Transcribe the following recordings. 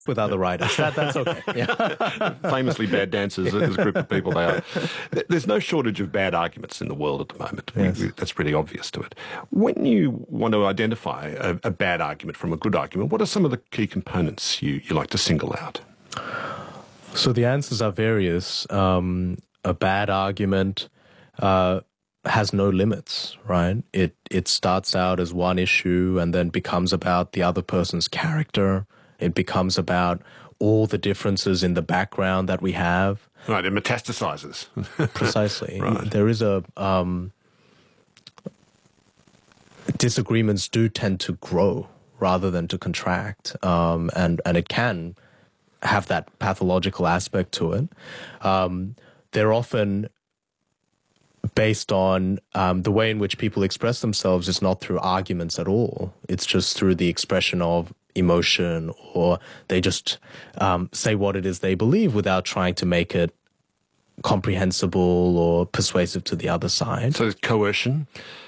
with other writers. That's okay. Yeah. Famously bad dancers, as a group of people they are. There's no shortage of bad arguments in the world at the moment. Yes. That's pretty obvious to it. When you want to identify a bad argument from a good argument, what are some of the key components you like to single out? So the answers are various. A bad argument has no limits, right? It starts out as one issue and then becomes about the other person's character. It becomes about all the differences in the background that we have. Right, it metastasizes. Precisely. Right. There is disagreements do tend to grow rather than to contract, and it can have that pathological aspect to it. They're often based on the way in which people express themselves is not through arguments at all. It's just through the expression of emotion, or they just say what it is they believe without trying to make it comprehensible or persuasive to the other side. So coercion,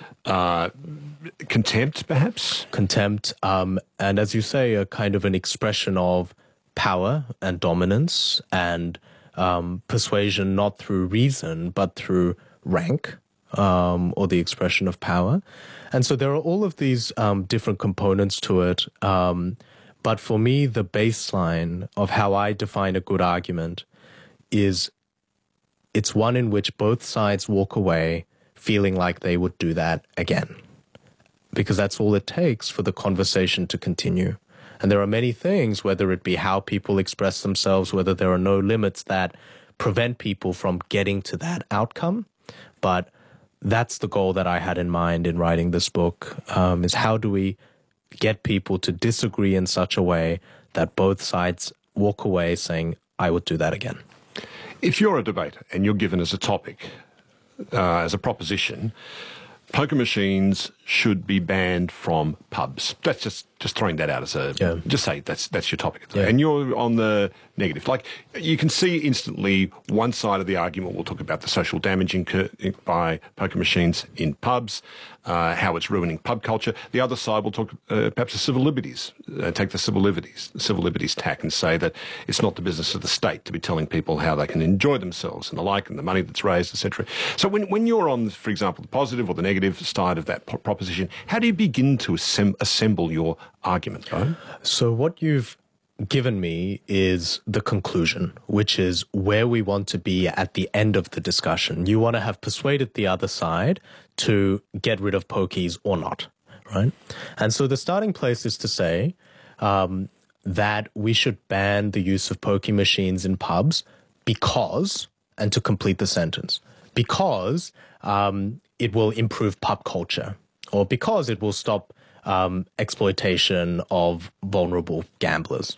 contempt, perhaps? Contempt, and as you say, a kind of an expression of power and dominance and persuasion, not through reason, but through rank, or the expression of power. And so there are all of these different components to it. But for me, the baseline of how I define a good argument is it's one in which both sides walk away feeling like they would do that again. Because that's all it takes for the conversation to continue. And there are many things, whether it be how people express themselves, whether there are no limits that prevent people from getting to that outcome. But that's the goal that I had in mind in writing this book, is how do we get people to disagree in such a way that both sides walk away saying, I would do that again. If you're a debater and you're given as a topic, as a proposition, poker machines should be banned from pubs. That's just throwing that out as just say that's your topic. Yeah. And you're on the negative. Like, you can see instantly one side of the argument will talk about the social damage by poker machines in pubs, how it's ruining pub culture. The other side will talk perhaps the civil liberties, take the civil liberties tack and say that it's not the business of the state to be telling people how they can enjoy themselves and the like, and the money that's raised, etc. So when you're on, for example, the positive or the negative side of that proposition, how do you begin to assemble your argument, Bo? So what you've given me is the conclusion, which is where we want to be at the end of the discussion. You want to have persuaded the other side to get rid of pokies or not, right? And so the starting place is to say that we should ban the use of pokie machines in pubs because, and to complete the sentence, because it will improve pub culture, or because it will stop exploitation of vulnerable gamblers.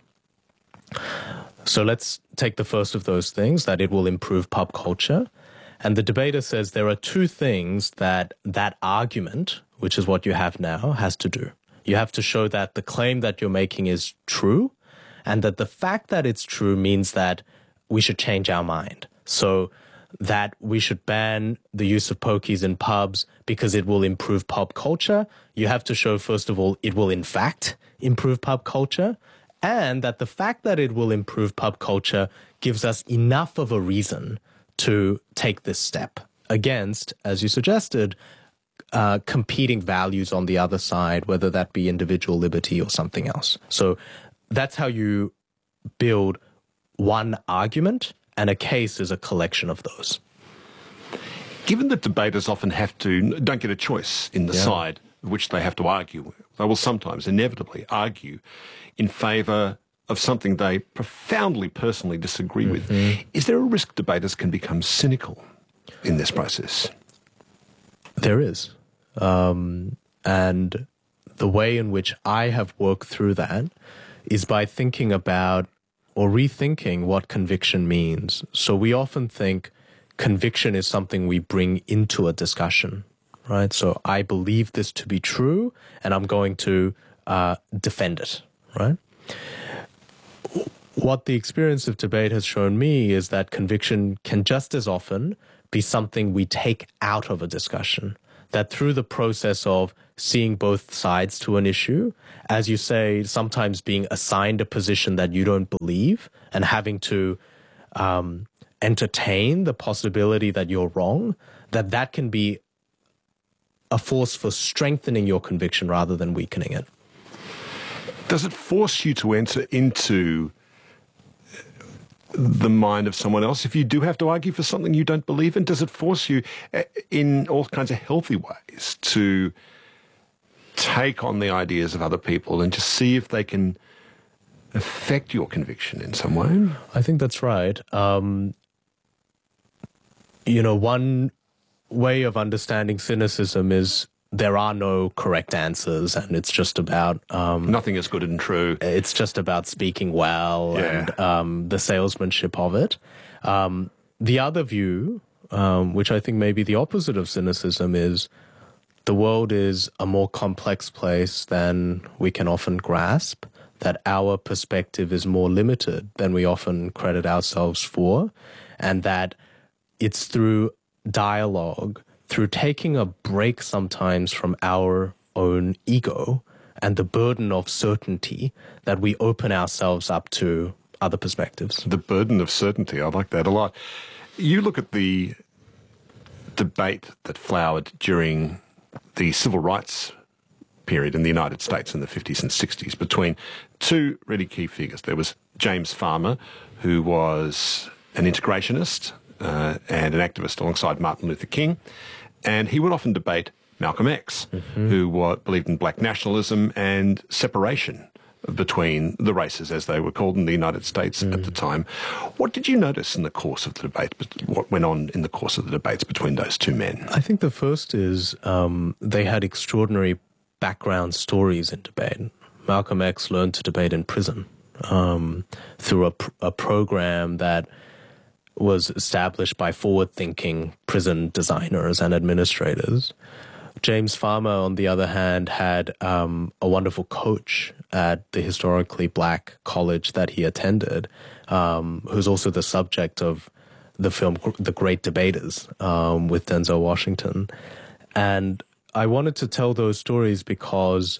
So let's take the first of those things, that it will improve pub culture. And the debater says there are two things that argument, which is what you have now, has to do. You have to show that the claim that you're making is true, and that the fact that it's true means that we should change our mind. So that we should ban the use of pokies in pubs because it will improve pub culture. You have to show, first of all, it will in fact improve pub culture, and that the fact that it will improve pub culture gives us enough of a reason to take this step against, as you suggested, competing values on the other side, whether that be individual liberty or something else. So that's how you build one argument, and a case is a collection of those. Given that debaters often don't get a choice in the side which they have to argue, they will sometimes inevitably argue in favour of something they profoundly personally disagree with. Is there a risk debaters can become cynical in this process? There is. And the way in which I have worked through that is by thinking about or rethinking what conviction means. So we often think conviction is something we bring into a discussion, right? So I believe this to be true, and I'm going to defend it, right? What the experience of debate has shown me is that conviction can just as often be something we take out of a discussion, that through the process of seeing both sides to an issue, as you say, sometimes being assigned a position that you don't believe and having to entertain the possibility that you're wrong, that can be a force for strengthening your conviction rather than weakening it. Does it force you to enter into the mind of someone else if you do have to argue for something you don't believe in? Does it force you in all kinds of healthy ways to take on the ideas of other people and just see if they can affect your conviction in some way? I think that's right. One way of understanding cynicism is there are no correct answers, and it's just about nothing is good and true. It's just about speaking well and the salesmanship of it. The other view, which I think may be the opposite of cynicism, is the world is a more complex place than we can often grasp, that our perspective is more limited than we often credit ourselves for, and that it's through dialogue, through taking a break sometimes from our own ego and the burden of certainty, that we open ourselves up to other perspectives. The burden of certainty, I like that a lot. You look at the debate that flowered during the civil rights period in the United States in the 50s and 60s between two really key figures. There was James Farmer, who was an integrationist and an activist alongside Martin Luther King, and he would often debate Malcolm X, who believed in black nationalism and separation between the races, as they were called in the United States at the time. What did you notice in the course of the debate? What went on in the course of the debates between those two men? I think the first is they had extraordinary background stories in debate. Malcolm X learned to debate in prison through a program that was established by forward-thinking prison designers and administrators. James Farmer, on the other hand, had a wonderful coach at the historically black college that he attended, who's also the subject of the film The Great Debaters with Denzel Washington. And I wanted to tell those stories because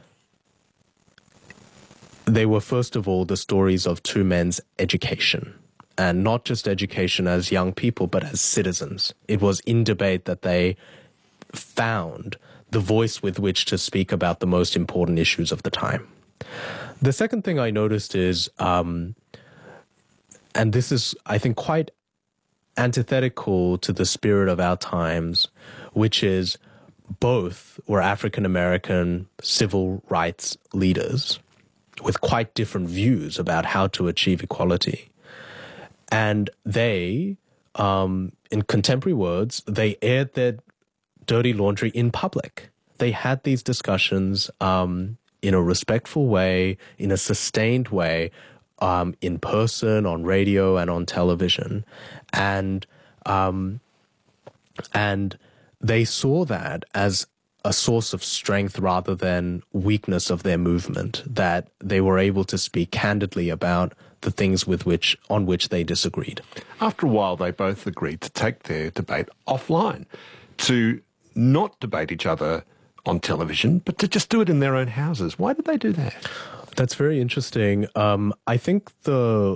they were, first of all, the stories of two men's education. And not just education as young people, but as citizens. It was in debate that they found the voice with which to speak about the most important issues of the time. The second thing I noticed is, and this is, I think, quite antithetical to the spirit of our times, which is both were African-American civil rights leaders with quite different views about how to achieve equality. And they, in contemporary words, they aired their dirty laundry in public. They had these discussions in a respectful way, in a sustained way, in person, on radio, and on television. And they saw that as a source of strength rather than weakness of their movement, that they were able to speak candidly about the things on which they disagreed. After a while, they both agreed to take their debate offline, to not debate each other on television, but to just do it in their own houses. Why did they do that? That's very interesting. I think the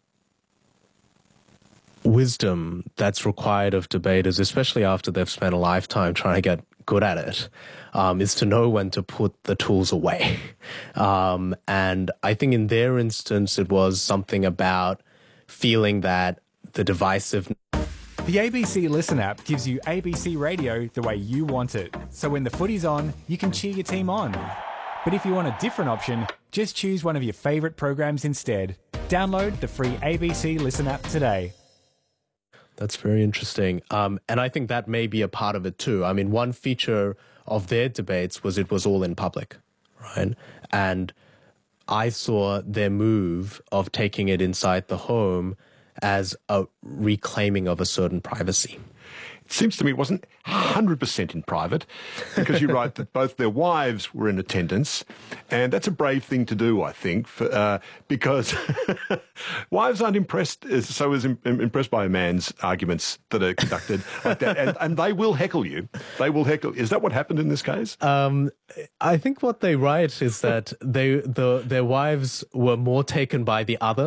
wisdom that's required of debaters, especially after they've spent a lifetime trying to get good at it, is to know when to put the tools away. And I think in their instance, it was something about feeling that the divisive... The ABC Listen app gives you ABC Radio the way you want it. So when the footy's on, you can cheer your team on. But if you want a different option, just choose one of your favourite programs instead. Download the free ABC Listen app today. That's very interesting. And I think that may be a part of it too. I mean, one feature of their debates was it was all in public, right? And I saw their move of taking it inside the home as a reclaiming of a certain privacy. seems to me it wasn't 100% in private, because you write that both their wives were in attendance, and that's a brave thing to do, I think, because wives aren't impressed as impressed by a man's arguments that are conducted like that, and they will heckle you. They will heckle. Is that what happened in this case? I think what they write is that their wives were more taken by the other